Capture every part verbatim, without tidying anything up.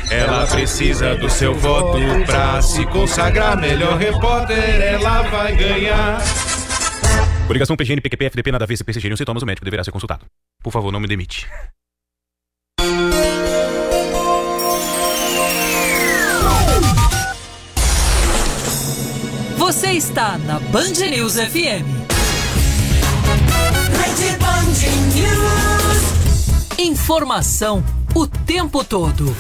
Ela precisa do seu voto pra se consagrar melhor repórter, ela vai ganhar. Coligação P G N, P Q P, F D P, nada a ver, C P C, seriam sintomas, o médico deverá ser consultado. Por favor, não me demite. Você está na Band News F M. Rede Band News. Informação o tempo todo.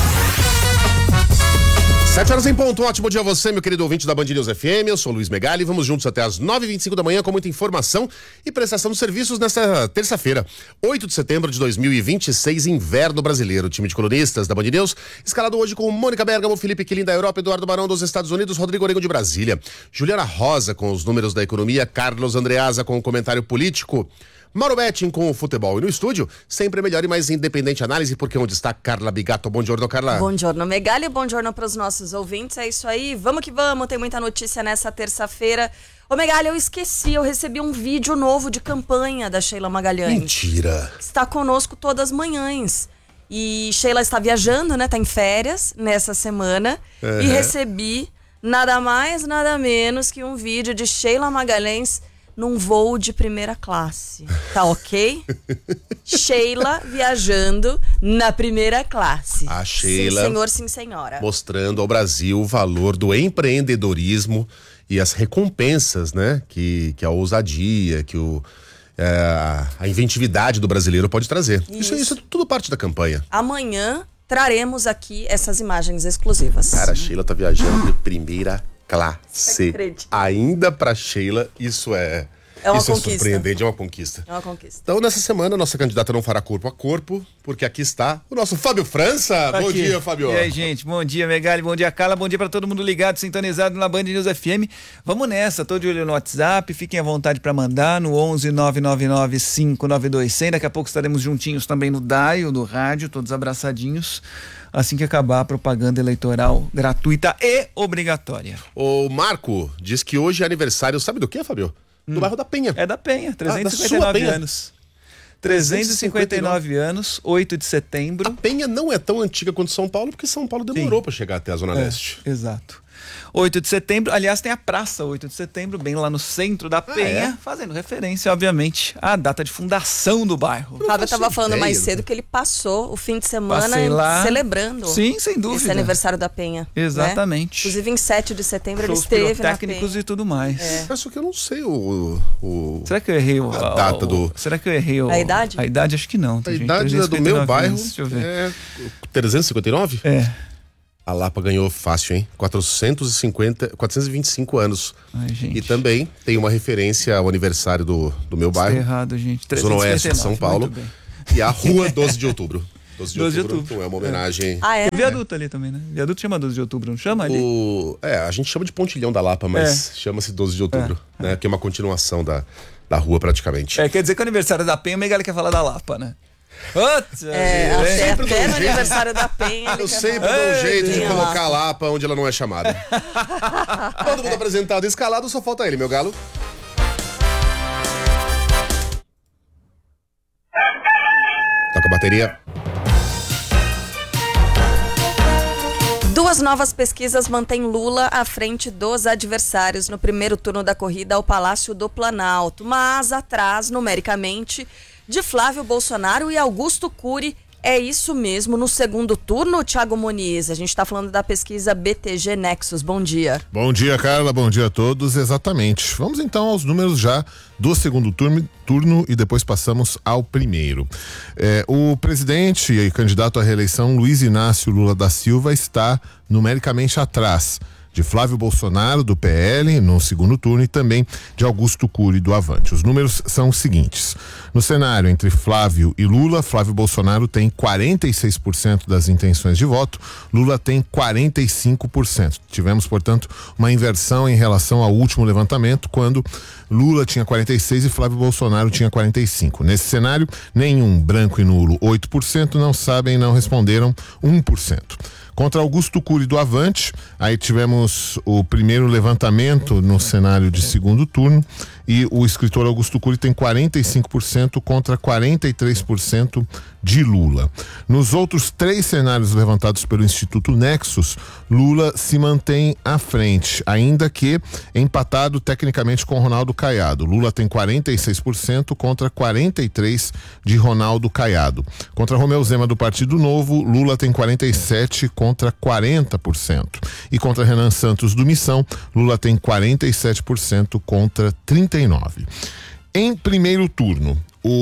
Sete horas em ponto, ótimo dia a você, meu querido ouvinte da Band News F M, eu sou o Luiz Megali, vamos juntos até as nove e vinte e cinco da manhã com muita informação e prestação de serviços nesta terça-feira, oito de setembro de dois mil e vinte e seis, inverno brasileiro. O time de colunistas da Band News, escalado hoje com Mônica Bergamo, Felipe Quilin da Europa, Eduardo Barão dos Estados Unidos, Rodrigo Orengo de Brasília, Juliana Rosa com os números da economia, Carlos Andreasa com o comentário político, Mauro Betting com o futebol e no estúdio, sempre melhor e mais independente análise, porque onde está Carla Bigato. Bom giorno, Carla. Bom giorno, Megali, bom giorno para os nossos ouvintes, é isso aí, vamos que vamos, tem muita notícia nessa terça-feira. Ô Megali, eu esqueci, eu recebi um vídeo novo de campanha da Sheila Magalhães. Mentira. Está conosco todas as manhãs. E Sheila está viajando, né, tá em férias nessa semana, uhum. E recebi nada mais, nada menos que um vídeo de Sheila Magalhães num voo de primeira classe, tá ok? Sheila viajando na primeira classe. A Sheila, sim senhor, sim senhora. Mostrando ao Brasil o valor do empreendedorismo e as recompensas, né? Que, que a ousadia, que o, é, a inventividade do brasileiro pode trazer. Isso, isso, isso é tudo parte da campanha. Amanhã traremos aqui essas imagens exclusivas. Cara, a Sheila tá viajando de primeira classe. Ainda pra Sheila, isso é, é uma isso conquista. É surpreendente, é uma conquista. É uma conquista. Então, nessa semana, nossa candidata não fará corpo a corpo, porque aqui está o nosso Fábio França. Aqui. Bom dia, Fábio. E aí, gente, bom dia, Megali, bom dia, Carla, bom dia pra todo mundo ligado, sintonizado na Band News F M. Vamos nessa, tô de olho no WhatsApp, fiquem à vontade pra mandar no onze nove nove nove cinco nove dois zero zero. Daqui a pouco estaremos juntinhos também no dial, do rádio, todos abraçadinhos, assim que acabar a propaganda eleitoral gratuita e obrigatória. O Marco diz que hoje é aniversário, sabe do que, Fábio? Do hum. bairro da Penha. É da Penha, trezentos e cinquenta e nove ah, anos. trezentos e cinquenta e nove anos, oito de setembro. A Penha não é tão antiga quanto São Paulo, porque São Paulo demorou para chegar até a Zona é, Leste. Exato. oito de setembro, aliás, tem a Praça oito de setembro, bem lá no centro da Penha, ah, é? Fazendo referência, obviamente, à data de fundação do bairro. O Fábio estava falando mais cedo que ele passou o fim de semana lá, celebrando. Sim, sem dúvida. Esse aniversário da Penha. Exatamente. Né? Inclusive, em sete de setembro, shows ele esteve na técnicos e tudo mais. É. Acho que eu não sei o... o será que eu errei o, a data o, do... Será que eu errei o, a idade? A idade, acho que não. A gente, idade do meu bairro anos, deixa eu ver. É trezentos e cinquenta e nove? É. A Lapa ganhou fácil, hein? quatrocentos e cinquenta, quatrocentos e vinte e cinco anos. Ai, gente. E também tem uma referência ao aniversário do, do meu bairro. Está errado, gente. Zona Oeste de São Paulo. E a Rua doze de Outubro. doze de Outubro. Então é uma homenagem. É. Ah, é? O viaduto ali também, né? O viaduto chama doze de Outubro, não chama ali? O... É, a gente chama de Pontilhão da Lapa, mas é. chama-se doze de Outubro, é. né? Que é uma continuação da, da rua praticamente. É, quer dizer que o aniversário da Penha, o Megali quer falar da Lapa, né? Outra, é, até, até no aniversário da Penha. Eu sempre dou um jeito de colocar a Lapa onde ela não é chamada. Todo mundo apresentado e escalado, só falta ele, meu galo. Toca a bateria. Duas novas pesquisas mantêm Lula à frente dos adversários no primeiro turno da corrida ao Palácio do Planalto, mas atrás, numericamente, de Flávio Bolsonaro e Augusto Cury. É isso mesmo, no segundo turno, Thiago Muniz. A gente está falando da pesquisa B T G Nexus. Bom dia. Bom dia, Carla. Bom dia a todos. Exatamente. Vamos então aos números já do segundo turno, turno e depois passamos ao primeiro. É, o presidente e candidato à reeleição, Luiz Inácio Lula da Silva, está numericamente atrás de Flávio Bolsonaro, do P L, no segundo turno, e também de Augusto Cury, do Avante. Os números são os seguintes. No cenário entre Flávio e Lula, Flávio Bolsonaro tem quarenta e seis por cento das intenções de voto, Lula tem quarenta e cinco por cento. Tivemos, portanto, uma inversão em relação ao último levantamento, quando Lula tinha quarenta e seis por cento e Flávio Bolsonaro tinha quarenta e cinco por cento. Nesse cenário, nenhum, branco e nulo oito por cento, não sabem, não responderam um por cento. Contra Augusto Cury do Avante, aí tivemos o primeiro levantamento no cenário de segundo turno e o escritor Augusto Cury tem quarenta e cinco por cento contra quarenta e três por cento de Lula. Nos outros três cenários levantados pelo Instituto Nexus, Lula se mantém à frente, ainda que empatado tecnicamente com Ronaldo Caiado. Lula tem quarenta e seis por cento contra quarenta e três por cento de Ronaldo Caiado. Contra Romeu Zema do Partido Novo, Lula tem quarenta e sete por cento contra quarenta por cento. E contra Renan Santos do Missão, Lula tem quarenta e sete por cento contra trinta e nove por cento. Em primeiro turno,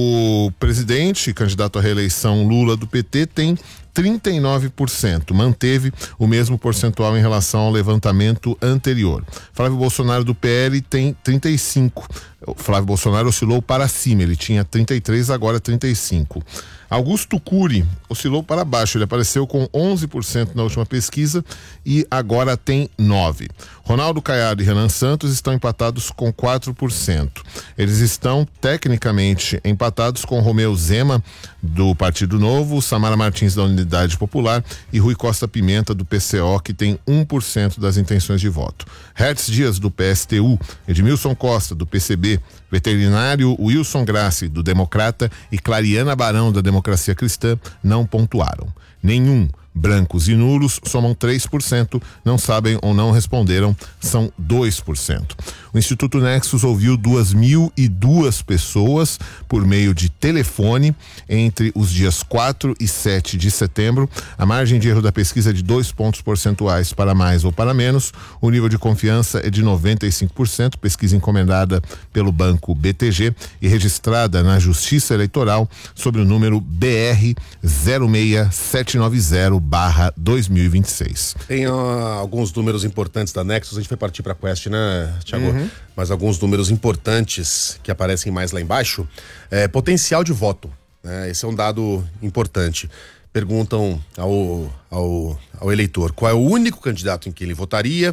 o presidente, candidato à reeleição Lula do P T, tem trinta e nove por cento, manteve o mesmo percentual em relação ao levantamento anterior. Flávio Bolsonaro do P L tem trinta e cinco por cento. O Flávio Bolsonaro oscilou para cima, ele tinha trinta e três por cento, agora trinta e cinco por cento. Augusto Cury oscilou para baixo, ele apareceu com onze por cento na última pesquisa e agora tem nove por cento. Ronaldo Caiado e Renan Santos estão empatados com quatro por cento. Eles estão tecnicamente empatados com Romeu Zema do Partido Novo, Samara Martins da Unidade Popular e Rui Costa Pimenta do P C O, que tem um por cento das intenções de voto. Hertz Dias do P S T U, Edmilson Costa do P C B, veterinário Wilson Grassi do Democrata e Clariana Barão da Democracia Cristã não pontuaram. Nenhum. Brancos e nulos somam três por cento, não sabem ou não responderam, são dois por cento. O Instituto Nexus ouviu duas mil e duas pessoas por meio de telefone entre os dias quatro e sete de setembro. A margem de erro da pesquisa é de dois pontos percentuais para mais ou para menos. O nível de confiança é de noventa e cinco por cento, pesquisa encomendada pelo banco B T G e registrada na Justiça Eleitoral sob o número B R zero seis sete nove zero barra dois mil e vinte e seis. Tem uh, alguns números importantes da Nexus, a gente vai partir para a Quest, né, Thiago? Uhum. Mas alguns números importantes que aparecem mais lá embaixo. É, potencial de voto, né? Esse é um dado importante. Perguntam ao, ao, ao eleitor qual é o único candidato em que ele votaria.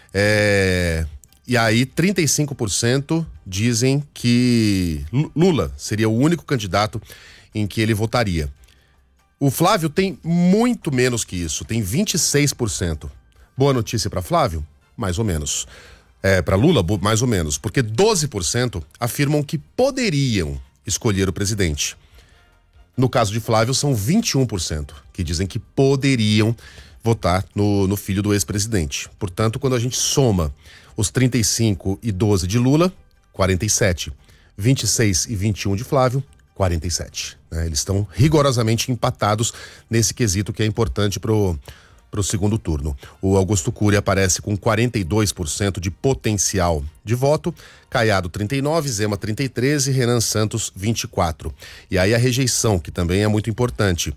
É, e aí trinta e cinco por cento dizem que Lula seria o único candidato em que ele votaria. O Flávio tem muito menos que isso, tem vinte e seis por cento. Boa notícia para Flávio? Mais ou menos. É, para Lula, mais ou menos, porque doze por cento afirmam que poderiam escolher o presidente. No caso de Flávio, são vinte e um por cento que dizem que poderiam votar no, no filho do ex-presidente. Portanto, quando a gente soma os trinta e cinco e doze de Lula, quarenta e sete. vinte e seis e vinte e um de Flávio, quarenta e sete. Né? Eles estão rigorosamente empatados nesse quesito que é importante pro para o segundo turno. O Augusto Cury aparece com quarenta e dois por cento de potencial de voto, Caiado trinta e nove por cento, Zema trinta e três por cento e Renan Santos vinte e quatro por cento. E aí a rejeição, que também é muito importante.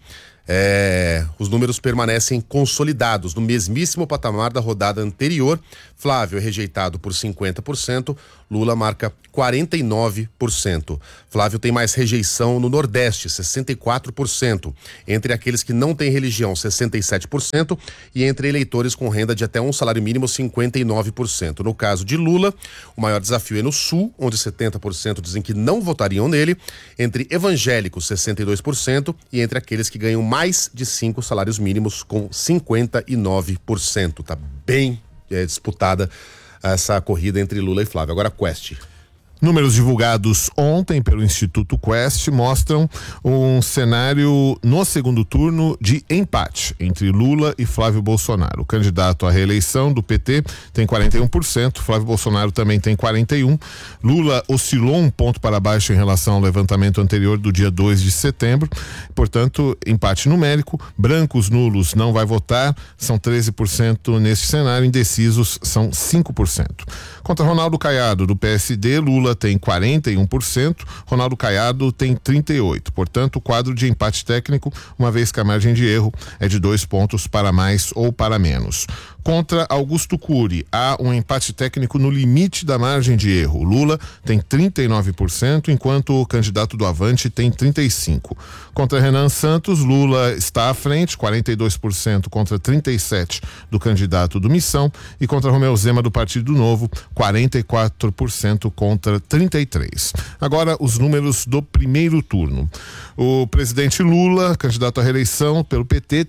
É, os números permanecem consolidados no mesmíssimo patamar da rodada anterior. Flávio é rejeitado por cinquenta por cento, Lula marca quarenta e nove por cento. Flávio tem mais rejeição no Nordeste, sessenta e quatro por cento. Entre aqueles que não têm religião, sessenta e sete por cento. E entre eleitores com renda de até um salário mínimo, cinquenta e nove por cento. No caso de Lula, o maior desafio é no Sul, onde setenta por cento dizem que não votariam nele. Entre evangélicos, sessenta e dois por cento. E entre aqueles que ganham mais de cinco salários mínimos, com cinquenta e nove por cento. Tá bem é, disputada essa corrida entre Lula e Flávio. Agora, Quest. Números divulgados ontem pelo Instituto Quest mostram um cenário no segundo turno de empate entre Lula e Flávio Bolsonaro. O candidato à reeleição do P T tem quarenta e um por cento, Flávio Bolsonaro também tem quarenta e um por cento. Lula oscilou um ponto para baixo em relação ao levantamento anterior do dia dois de setembro. Portanto, empate numérico. Brancos, nulos, não vai votar, são treze por cento neste cenário. Indecisos são cinco por cento. Contra Ronaldo Caiado, do P S D, Lula tem quarenta e um por cento, Ronaldo Caiado tem trinta e oito por cento. Portanto, quadro de empate técnico, uma vez que a margem de erro é de dois pontos para mais ou para menos. Contra Augusto Cury, há um empate técnico no limite da margem de erro. Lula tem trinta e nove por cento, enquanto o candidato do Avante tem trinta e cinco por cento. Contra Renan Santos, Lula está à frente, quarenta e dois por cento contra trinta e sete por cento do candidato do Missão. E contra Romeu Zema, do Partido Novo, quarenta e quatro por cento contra trinta e três por cento. Agora, os números do primeiro turno. O presidente Lula, candidato à reeleição pelo P T, tem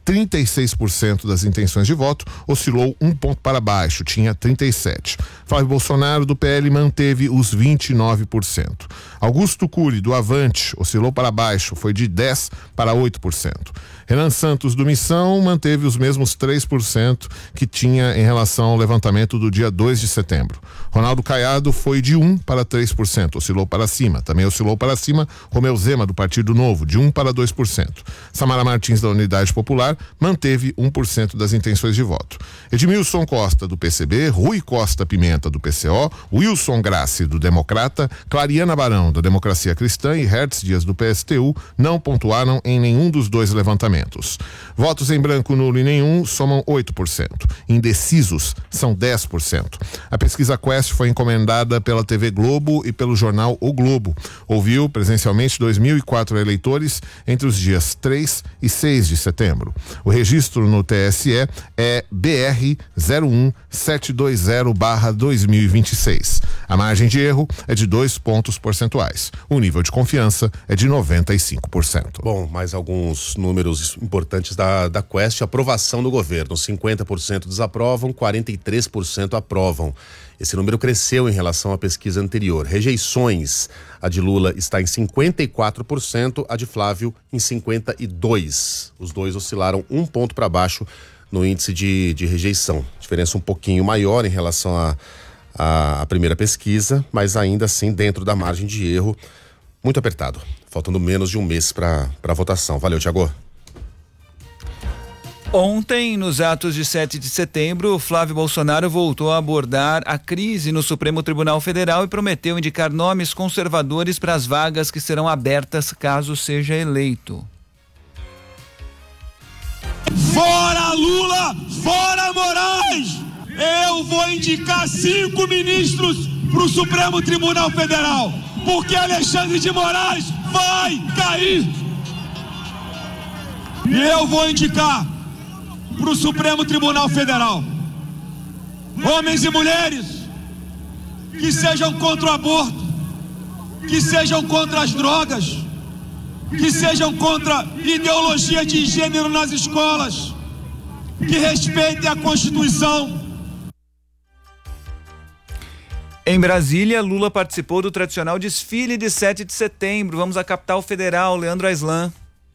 trinta e seis por cento das intenções de voto, oscilou um ponto para baixo, tinha trinta e sete por cento. Flávio Bolsonaro, do P L, manteve os vinte e nove por cento. Augusto Cury, do Avante, oscilou para baixo, foi de dez para oito por cento. Renan Santos, do Missão, manteve os mesmos três por cento que tinha em relação ao levantamento do dia dois de setembro. Ronaldo Caiado foi de um para três por cento, oscilou para cima. Também oscilou para cima Romeu Zema, do Partido Novo, de um para dois por cento. Samara Martins, da Unidade Popular, manteve um por cento das intenções de voto. Edmilson Costa, do P C B, Rui Costa Pimenta, do P C O, Wilson Grassi, do Democrata, Clariana Barão, da Democracia Cristã, e Hertz Dias, do P S T U, não pontuaram em nenhum dos dois levantamentos. Votos em branco, nulo e nenhum somam oito por cento. Indecisos são dez por cento. A pesquisa Quest foi encomendada pela T V Globo e pelo jornal O Globo. Ouviu presencialmente dois mil e quatro eleitores entre os dias três e seis de setembro. O registro no T S E é B R zero um sete dois zero barra dois mil e vinte e seis. A margem de erro é de dois pontos percentuais. O nível de confiança é de noventa e cinco por cento. Bom, mais alguns números importantes da, da Quest. Aprovação do governo, cinquenta por cento desaprovam, quarenta e três por cento aprovam. Esse número cresceu em relação à pesquisa anterior. Rejeições, a de Lula está em cinquenta e quatro por cento, a de Flávio em cinquenta e dois por cento. Os dois oscilaram um ponto para baixo no índice de, de rejeição. Diferença um pouquinho maior em relação à a, a primeira pesquisa, mas ainda assim dentro da margem de erro, muito apertado. Faltando menos de um mês para a votação. Valeu, Thiago. Ontem, nos atos de sete de setembro, Flávio Bolsonaro voltou a abordar a crise no Supremo Tribunal Federal e prometeu indicar nomes conservadores para as vagas que serão abertas caso seja eleito. Fora Lula, fora Moraes! Eu vou indicar cinco ministros para o Supremo Tribunal Federal, porque Alexandre de Moraes vai cair. E eu vou indicar para o Supremo Tribunal Federal homens e mulheres que sejam contra o aborto, que sejam contra as drogas, que sejam contra ideologia de gênero nas escolas, que respeitem a Constituição. Em Brasília, Lula participou do tradicional desfile de sete de setembro. Vamos à capital federal, Leandro Aislan.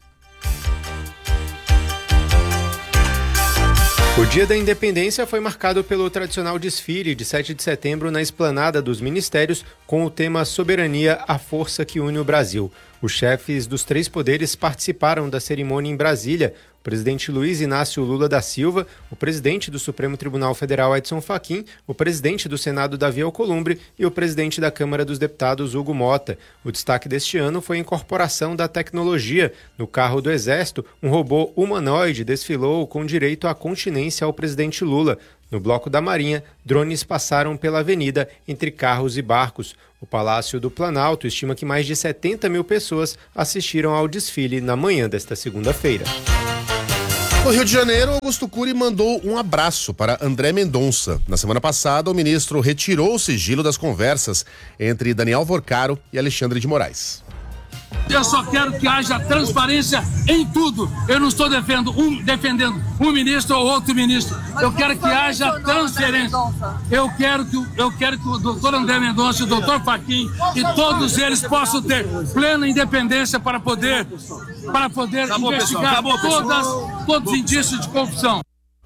O Dia da Independência foi marcado pelo tradicional desfile de sete de setembro na esplanada dos ministérios com o tema Soberania, a força que une o Brasil. Os chefes dos três poderes participaram da cerimônia em Brasília. O presidente Luiz Inácio Lula da Silva, o presidente do Supremo Tribunal Federal Edson Fachin, o presidente do Senado Davi Alcolumbre e o presidente da Câmara dos Deputados Hugo Mota. O destaque deste ano foi a incorporação da tecnologia. No carro do Exército, um robô humanoide desfilou com direito à continência ao presidente Lula. No bloco da Marinha, drones passaram pela avenida entre carros e barcos. O Palácio do Planalto estima que mais de setenta mil pessoas assistiram ao desfile na manhã desta segunda-feira. No Rio de Janeiro, Augusto Cury mandou um abraço para André Mendonça. Na semana passada, o ministro retirou o sigilo das conversas entre Daniel Vorcaro e Alexandre de Moraes. Eu só quero que haja transparência em tudo. Eu não estou defendendo um, defendendo um ministro ou outro ministro. Eu quero que haja transferência. Eu quero que, eu quero que o doutor André Mendonça e o doutor Fachin, que todos eles possam ter plena independência para poder, para poder acabou, investigar acabou, todas, todos os indícios de corrupção.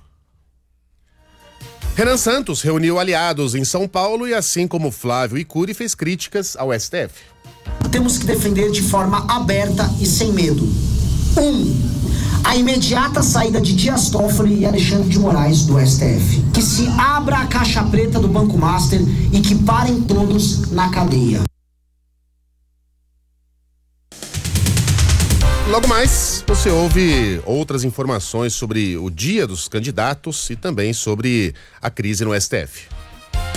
Renan Santos reuniu aliados em São Paulo e, assim como Flávio e Cury, fez críticas ao S T F. Temos que defender de forma aberta e sem medo. Um, a imediata saída de Dias Toffoli e Alexandre de Moraes do S T F. Que se abra a caixa preta do Banco Master e que parem todos na cadeia. Logo mais, você ouve outras informações sobre o dia dos candidatos e também sobre a crise no S T F.